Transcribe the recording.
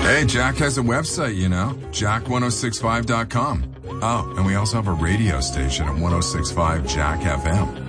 Hey, Jack has a website, jack1065.com. Oh, and we also have a radio station at 1065 Jack FM.